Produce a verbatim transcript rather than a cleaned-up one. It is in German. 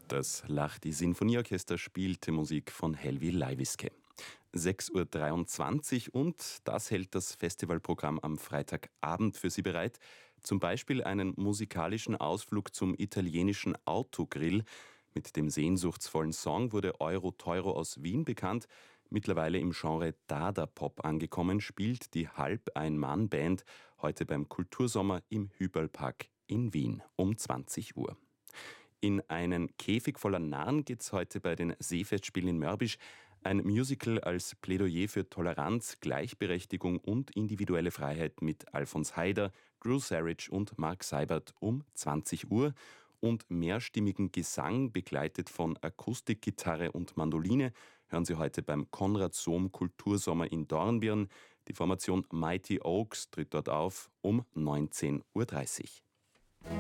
Das Lahti Sinfonieorchester spielte Musik von Helvi Laiviske. sechs Uhr dreiundzwanzig und das hält das Festivalprogramm am Freitagabend für Sie bereit. Zum Beispiel einen musikalischen Ausflug zum italienischen Autogrill. Mit dem sehnsuchtsvollen Song wurde Euro Teuro aus Wien bekannt. Mittlerweile im Genre Dada-Pop angekommen, spielt die Halb-Ein-Mann-Band heute beim Kultursommer im Hüberlpark in Wien um zwanzig Uhr. In einen Käfig voller Narren geht's heute bei den Seefestspielen in Mörbisch. Ein Musical als Plädoyer für Toleranz, Gleichberechtigung und individuelle Freiheit mit Alfons Haider, Drew Sarich und Mark Seibert um zwanzig Uhr. Und mehrstimmigen Gesang, begleitet von Akustikgitarre und Mandoline, hören Sie heute beim Konrad Sohm Kultursommer in Dornbirn. Die Formation Mighty Oaks tritt dort auf um neunzehn Uhr dreißig.